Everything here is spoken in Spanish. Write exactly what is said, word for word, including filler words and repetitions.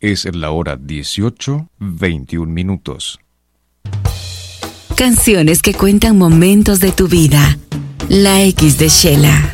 Es la hora dieciocho, veintiún minutos. Canciones que cuentan momentos de tu vida. La X de Shela.